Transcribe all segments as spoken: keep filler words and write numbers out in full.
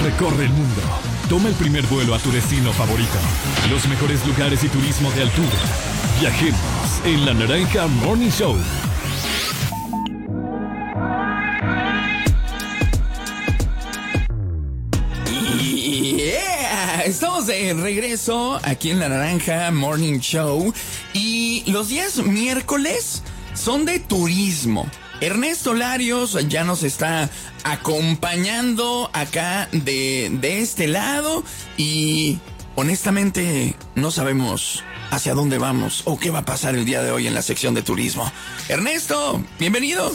Recorre el mundo. Toma el primer vuelo a tu destino favorito. Los mejores lugares y turismo de altura. Viajemos en La Naranja Morning Show. Yeah, estamos de regreso aquí en La Naranja Morning Show. Y los días miércoles son de turismo. Ernesto Larios ya nos está acompañando acá de, de este lado y honestamente no sabemos hacia dónde vamos o qué va a pasar el día de hoy en la sección de turismo. Ernesto, bienvenido.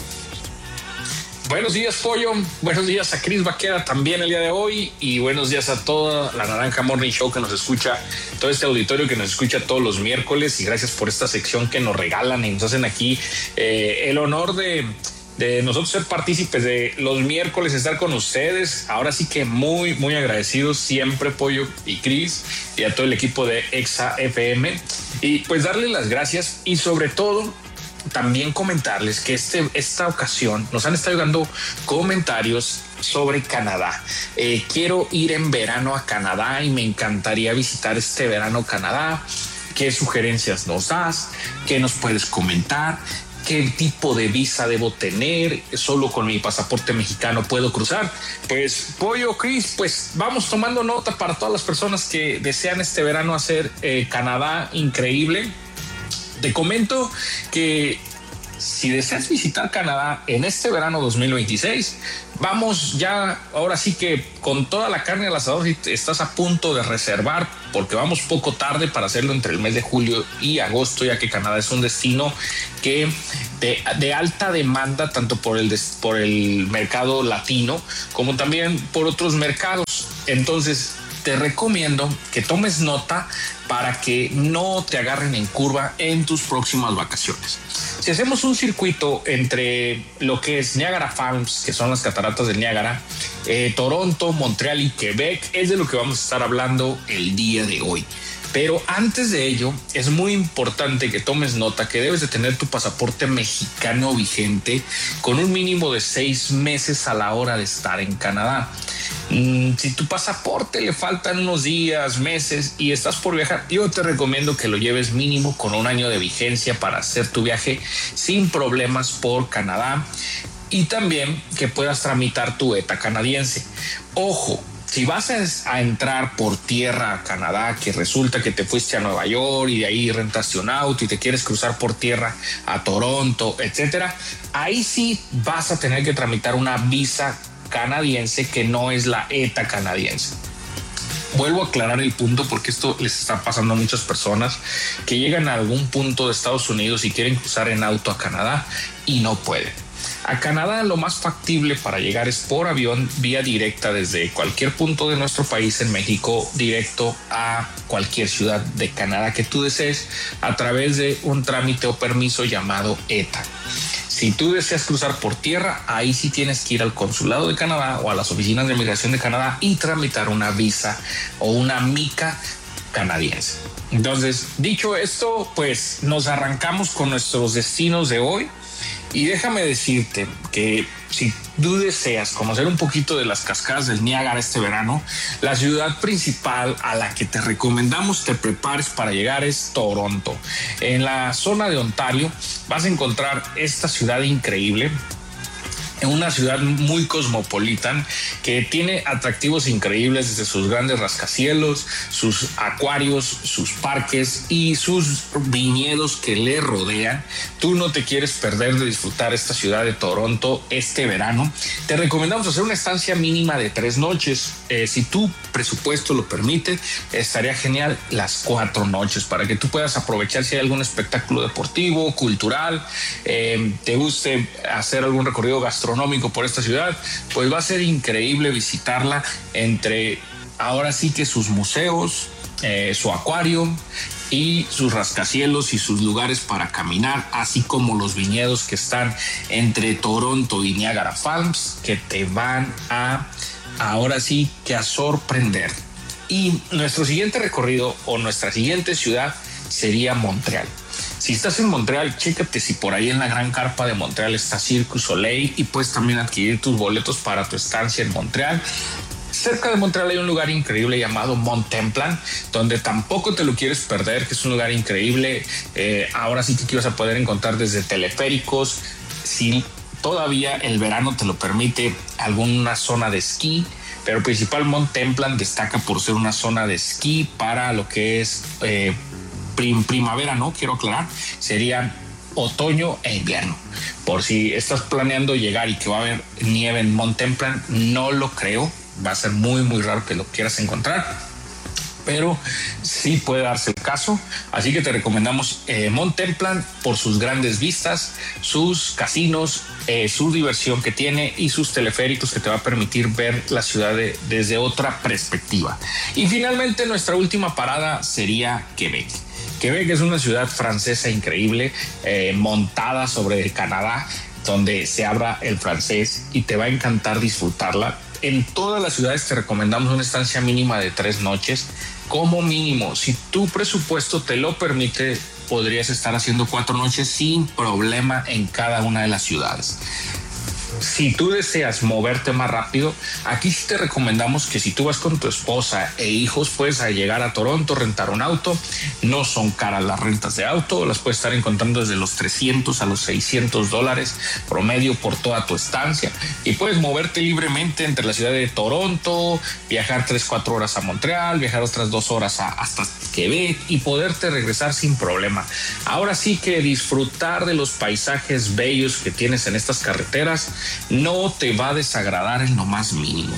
Buenos días, Pollo. Buenos días a Cris Vaquera también el día de hoy. Y buenos días a toda la Naranja Morning Show que nos escucha, todo este auditorio que nos escucha todos los miércoles. Y gracias por esta sección que nos regalan y nos hacen aquí eh, el honor de, de nosotros ser partícipes de los miércoles, estar con ustedes. Ahora sí que muy, muy agradecidos siempre, Pollo y Cris, y a todo el equipo de Exa F M. Y pues darles las gracias y sobre todo también comentarles que este, esta ocasión nos han estado llegando comentarios sobre Canadá. Eh, quiero ir en verano a Canadá y me encantaría visitar este verano Canadá. ¿Qué sugerencias nos das? ¿Qué nos puedes comentar? ¿Qué tipo de visa debo tener? ¿Solo con mi pasaporte mexicano puedo cruzar? Pues, Pollo, Cris, pues vamos tomando nota para todas las personas que desean este verano hacer eh, Canadá increíble. Te comento que si deseas visitar Canadá en este verano dos mil veintiséis, vamos ya, ahora sí que con toda la carne al asador, si estás a punto de reservar, porque vamos poco tarde para hacerlo entre el mes de julio y agosto, ya que Canadá es un destino que de, de alta demanda, tanto por el, por el mercado latino como también por otros mercados. Entonces, te recomiendo que tomes nota para que no te agarren en curva en tus próximas vacaciones. Si hacemos un circuito entre lo que es Niagara Falls, que son las cataratas del Niágara, eh, Toronto, Montreal y Quebec, es de lo que vamos a estar hablando el día de hoy. Pero antes de ello, es muy importante que tomes nota que debes de tener tu pasaporte mexicano vigente con un mínimo de seis meses a la hora de estar en Canadá. Si tu pasaporte le faltan unos días, meses y estás por viajar, yo te recomiendo que lo lleves mínimo con un año de vigencia para hacer tu viaje sin problemas por Canadá y también que puedas tramitar tu E T A canadiense. Ojo, si vas a entrar por tierra a Canadá, que resulta que te fuiste a Nueva York y de ahí rentaste un auto y te quieres cruzar por tierra a Toronto, etcétera, ahí sí vas a tener que tramitar una visa canadiense que no es la E T A canadiense. Vuelvo a aclarar el punto porque esto les está pasando a muchas personas que llegan a algún punto de Estados Unidos y quieren cruzar en auto a Canadá y no pueden. A Canadá lo más factible para llegar es por avión, vía directa desde cualquier punto de nuestro país en México, directo a cualquier ciudad de Canadá que tú desees a través de un trámite o permiso llamado E T A. Si tú deseas cruzar por tierra, ahí sí tienes que ir al consulado de Canadá o a las oficinas de inmigración de Canadá y tramitar una visa o una mica canadiense. Entonces, dicho esto, pues nos arrancamos con nuestros destinos de hoy. Y déjame decirte que si tú deseas conocer un poquito de las cascadas del Niágara este verano, la ciudad principal a la que te recomendamos te prepares para llegar es Toronto. En la zona de Ontario vas a encontrar esta ciudad increíble, en una ciudad muy cosmopolita que tiene atractivos increíbles desde sus grandes rascacielos, sus acuarios, sus parques y sus viñedos que le rodean. Tú no te quieres perder de disfrutar esta ciudad de Toronto este verano. Te recomendamos hacer una estancia mínima de tres noches. Eh, si tu presupuesto lo permite, estaría genial las cuatro noches para que tú puedas aprovechar si hay algún espectáculo deportivo, cultural, eh, te guste hacer algún recorrido gastronómico por esta ciudad, pues va a ser increíble visitarla entre ahora sí que sus museos, eh, su acuario y sus rascacielos y sus lugares para caminar, así como los viñedos que están entre Toronto y Niagara Falls, que te van a ahora sí que a sorprender. Y nuestro siguiente recorrido o nuestra siguiente ciudad sería Montreal. Si estás en Montreal, chécate si por ahí en la gran carpa de Montreal está Cirque du Soleil y puedes también adquirir tus boletos para tu estancia en Montreal. Cerca de Montreal hay un lugar increíble llamado Mont Templant, donde tampoco te lo quieres perder, que es un lugar increíble. Eh, ahora sí que vas a poder encontrar desde teleféricos, si todavía el verano te lo permite, alguna zona de esquí, pero principal Mont Templant destaca por ser una zona de esquí para lo que es eh, prim- primavera, ¿no? Quiero aclarar, sería otoño e invierno. Por si estás planeando llegar y que va a haber nieve en Mont Templant, no lo creo. Va a ser muy, muy raro que lo quieras encontrar, pero sí puede darse el caso. Así que te recomendamos eh, Mont Templant por sus grandes vistas, sus casinos, eh, su diversión que tiene y sus teleféricos que te va a permitir ver la ciudad de, desde otra perspectiva. Y finalmente nuestra última parada sería Quebec. Quebec es una ciudad francesa increíble, eh, montada sobre Canadá, donde se habla el francés y te va a encantar disfrutarla. En todas las ciudades te recomendamos una estancia mínima de tres noches. Como mínimo, si tu presupuesto te lo permite, podrías estar haciendo cuatro noches sin problema en cada una de las ciudades. Si tú deseas moverte más rápido, aquí sí te recomendamos que si tú vas con tu esposa e hijos, puedes llegar a Toronto, rentar un auto. No son caras las rentas de auto, las puedes estar encontrando desde los trescientos a los seiscientos dólares promedio por toda tu estancia, y puedes moverte libremente entre la ciudad de Toronto, viajar tres, cuatro horas a Montreal, viajar otras dos horas a, hasta Quebec y poderte regresar sin problema. Ahora sí que disfrutar de los paisajes bellos que tienes en estas carreteras no te va a desagradar en lo más mínimo.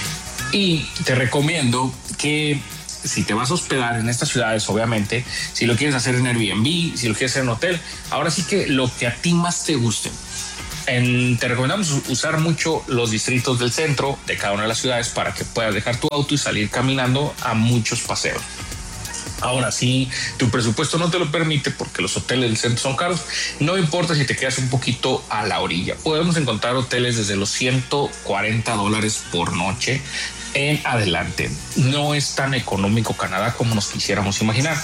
Y te recomiendo que si te vas a hospedar en estas ciudades, obviamente, si lo quieres hacer en Airbnb, si lo quieres hacer en hotel, ahora sí que lo que a ti más te guste. En, te recomendamos usar mucho los distritos del centro de cada una de las ciudades para que puedas dejar tu auto y salir caminando a muchos paseos. Ahora, si tu presupuesto no te lo permite porque los hoteles del centro son caros, no importa si te quedas un poquito a la orilla. Podemos encontrar hoteles desde los ciento cuarenta dólares por noche en adelante. No es tan económico Canadá como nos quisiéramos imaginar.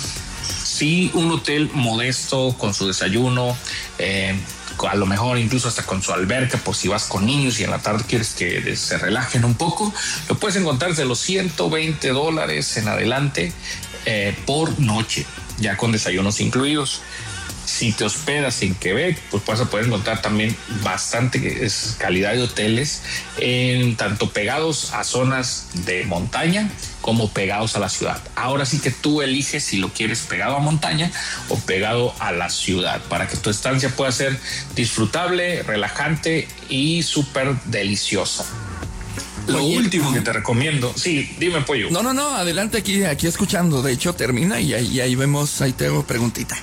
Sí, un hotel modesto con su desayuno, eh, a lo mejor incluso hasta con su alberca por si vas con niños y en la tarde quieres que se relajen un poco, lo puedes encontrar desde los ciento veinte dólares en adelante eh, por noche, ya con desayunos incluidos. Si te hospedas en Quebec, pues vas a poder encontrar también bastante calidad de hoteles, en tanto pegados a zonas de montaña como pegados a la ciudad. Ahora sí que tú eliges si lo quieres pegado a montaña o pegado a la ciudad, para que tu estancia pueda ser disfrutable, relajante y súper deliciosa. Lo Oye, último que te recomiendo, sí, dime, Pollo. No, no, no, adelante, aquí, aquí escuchando. De hecho, termina y ahí, y ahí vemos, ahí tengo preguntita.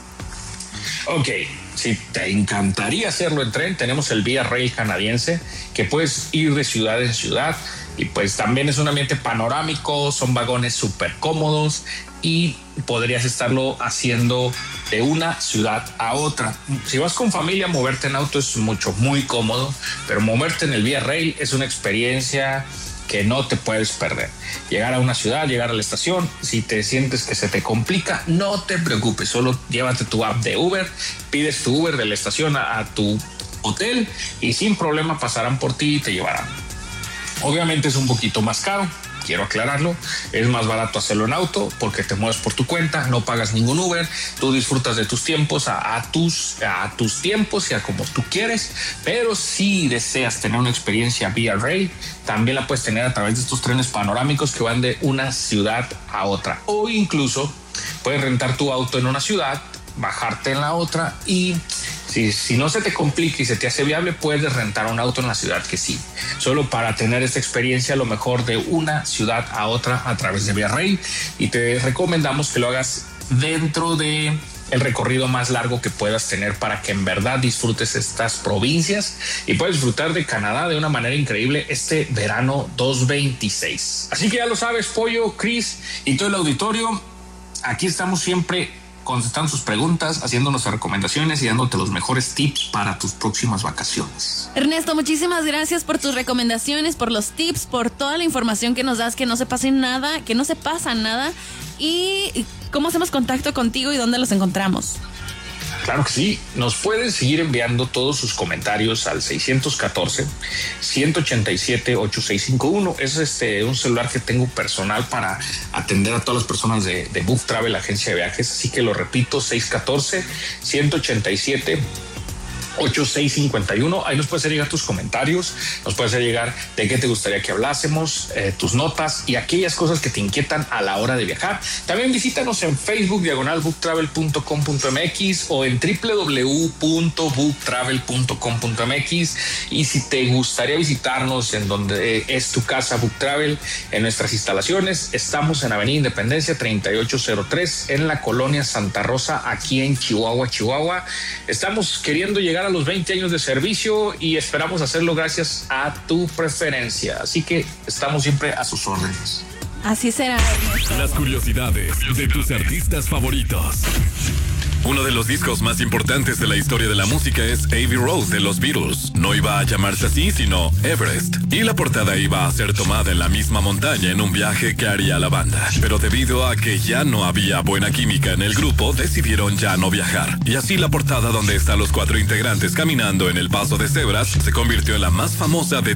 Ok, si te encantaría hacerlo en tren, tenemos el Via Rail canadiense, que puedes ir de ciudad en ciudad, y pues también es un ambiente panorámico, son vagones súper cómodos y podrías estarlo haciendo de una ciudad a otra. Si vas con familia, moverte en auto es mucho, muy cómodo, pero moverte en el Via Rail es una experiencia que no te puedes perder. Llegar a una ciudad, llegar a la estación, si te sientes que se te complica, no te preocupes, solo llévate tu app de Uber, pides tu Uber de la estación a, a tu hotel y sin problema pasarán por ti y te llevarán. Obviamente es un poquito más caro, quiero aclararlo, es más barato hacerlo en auto porque te mueves por tu cuenta, no pagas ningún Uber, tú disfrutas de tus tiempos a, a, tus, a tus tiempos y a como tú quieres, pero si deseas tener una experiencia Via Rail, también la puedes tener a través de estos trenes panorámicos que van de una ciudad a otra, o incluso puedes rentar tu auto en una ciudad, bajarte en la otra y Si, si no se te complica y se te hace viable, puedes rentar un auto en la ciudad que sí, solo para tener esta experiencia a lo mejor de una ciudad a otra a través de Via Rail, y te recomendamos que lo hagas dentro de el recorrido más largo que puedas tener para que en verdad disfrutes estas provincias y puedes disfrutar de Canadá de una manera increíble este verano dos mil veintiséis. Así que ya lo sabes, Pollo, Chris y todo el auditorio, aquí estamos siempre contestando sus preguntas, haciendo nuestras recomendaciones y dándote los mejores tips para tus próximas vacaciones. Ernesto, muchísimas gracias por tus recomendaciones, por los tips, por toda la información que nos das, que no se pase nada, que no se pasa nada. ¿Y cómo hacemos contacto contigo y dónde los encontramos? Claro que sí, nos pueden seguir enviando todos sus comentarios al seis uno cuatro, uno ocho siete, ocho seis cinco uno. Es este un celular que tengo personal para atender a todas las personas de, de Book Travel, agencia de viajes. Así que lo repito, seis uno cuatro, uno ocho siete, ocho seis cinco uno. Ahí nos puedes hacer llegar tus comentarios, nos puedes hacer llegar de qué te gustaría que hablásemos, eh, tus notas y aquellas cosas que te inquietan a la hora de viajar. También visítanos en Facebook, diagonal book travel punto com punto m x o en w w w punto book travel punto com punto m x. Y si te gustaría visitarnos en donde es tu casa Book Travel, en nuestras instalaciones, estamos en Avenida Independencia treinta y ocho cero tres en la colonia Santa Rosa, aquí en Chihuahua, Chihuahua. Estamos queriendo llegar a los veinte años de servicio y esperamos hacerlo gracias a tu preferencia. Así que estamos siempre a sus órdenes. Así será. Las curiosidades de tus artistas favoritos. Uno de los discos más importantes de la historia de la música es Abbey Road de los Beatles. No iba a llamarse así, sino Everest. Y la portada iba a ser tomada en la misma montaña en un viaje que haría la banda. Pero debido a que ya no había buena química en el grupo, decidieron ya no viajar. Y así la portada donde están los cuatro integrantes caminando en el paso de cebras se convirtió en la más famosa de